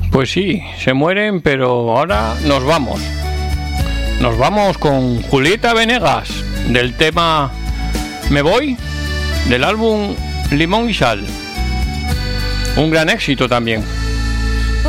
Pues sí, se mueren, pero ahora nos vamos. Nos vamos con Julieta Venegas, del tema Me Voy, del álbum Limón y Sal. Un gran éxito también.